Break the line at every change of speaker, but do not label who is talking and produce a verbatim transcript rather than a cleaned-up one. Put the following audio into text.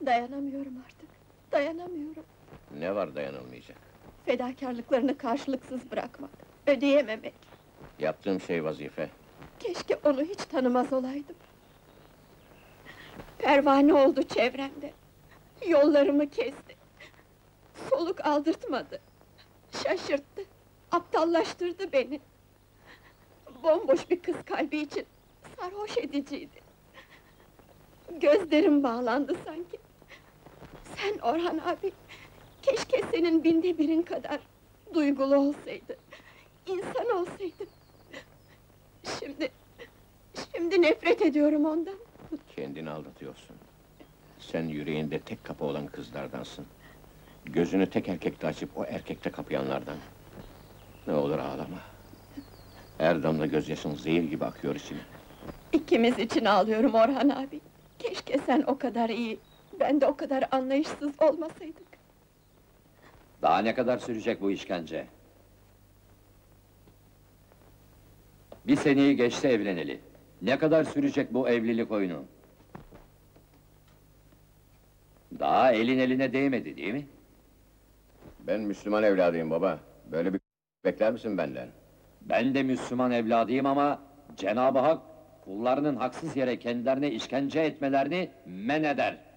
Dayanamıyorum artık, dayanamıyorum.
Ne var dayanılmayacak?
Fedakarlıklarını karşılıksız bırakmak, ödeyememek.
Yaptığım şey vazife.
Keşke onu hiç tanımaz olaydım. Pervane oldu çevremde. Yollarımı kesti. Soluk aldırtmadı. Şaşırttı, aptallaştırdı beni. Bomboş bir kız kalbi için sarhoş ediciydi. Gözlerim bağlandı sanki. Sen Orhan abi, keşke senin binde birin kadar duygulu olsaydı, insan olsaydı. Şimdi, şimdi nefret ediyorum ondan.
Kendini aldatıyorsun. Sen yüreğinde tek kapı olan kızlardansın. Gözünü tek erkekte açıp o erkekte kapayanlardan. Ne olur ağlama. Her damla gözyaşın zehir gibi akıyor içine.
İkimiz için ağlıyorum Orhan abi. Keşke sen o kadar iyi, ben de o kadar anlayışsız olmasaydık.
Daha ne kadar sürecek bu işkence? Bir seneyi geçti evleneli. Ne kadar sürecek bu evlilik oyunu? Daha elin eline değmedi, değil mi?
Ben Müslüman evladıyım baba. Böyle bir bekler misin benden?
Ben de Müslüman evladıyım ama Cenab-ı Hak kullarının haksız yere kendilerine işkence etmelerini men eder.